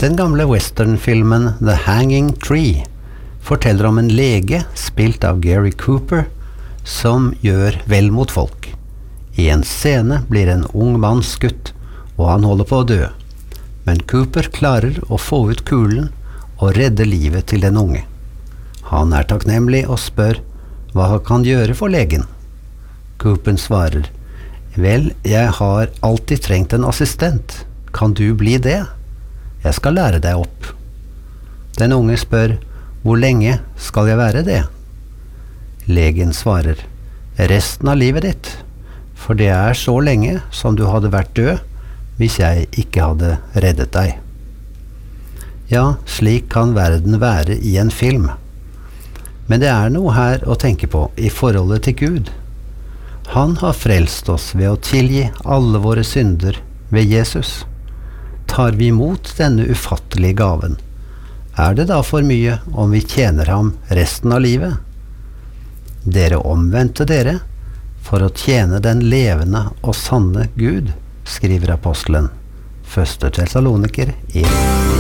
Den gamle westernfilmen The Hanging Tree forteller om en lege, spilt av Gary Cooper, som gjør vel mot folk. I en scene blir en ung mann skutt, og han holder på å dø. Men Cooper klarer å få ut kulen og redde livet til den unge. Han er takknemlig og spør hva han kan gjøre for legen. Cooper svarer, «Vel, jeg har alltid trengt en assistent. Kan du bli det? Jeg skal lære deg opp.» Den unge spør, «Hvor lenge skal jeg være det?» Legen svarer, «Resten av livet ditt, for det er så lenge som du hadde vært død hvis jeg ikke hadde reddet deg.» Ja, slik kan verden være i en film. Men det er noe her å tenke på i forholdet til Gud. Han har frelst oss ved å tilgi alle våre synder ved Jesus. Tar vi imot denne ufattelige gaven, er det da for mye om vi tjener ham resten av livet? Dere omvendte dere for å tjene den levende og sanne Gud, skriver apostelen. 1. Tessaloniker 1.